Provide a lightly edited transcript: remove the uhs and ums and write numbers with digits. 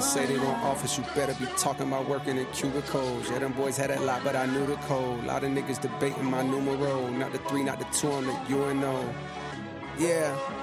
niggas say they want office, you better be talking about working in cubicles. Yeah, them boys had that lot, but I knew the code. Lot of niggas debating my numero. Not the 3, not the 2, I'm the UNO. Yeah.